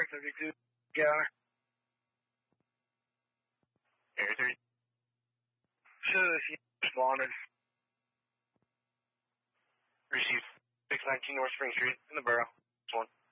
652, Counter. Area 3. Shush, you responded. Received 619 North Spring Street in the borough. 1.